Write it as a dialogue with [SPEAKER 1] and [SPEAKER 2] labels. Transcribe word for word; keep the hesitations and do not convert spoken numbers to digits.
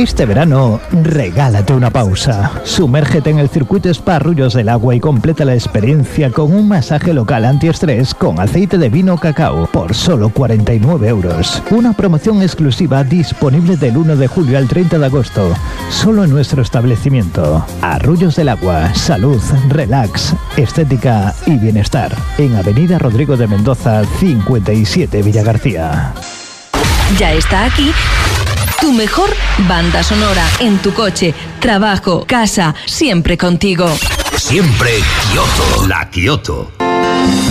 [SPEAKER 1] Este verano, regálate una pausa. Sumérgete en el circuito Spa Arroyos del Agua y completa la experiencia con un masaje local antiestrés con aceite de vino cacao por solo cuarenta y nueve euros. Una promoción exclusiva disponible del uno de julio al treinta de agosto, solo en nuestro establecimiento. Arroyos del Agua, salud, relax, estética y bienestar. En Avenida Rodrigo de Mendoza, cincuenta y siete, Villagarcía.
[SPEAKER 2] Ya está aquí tu mejor banda sonora en tu coche, trabajo, casa, siempre contigo.
[SPEAKER 3] Siempre Kioto, la Kioto.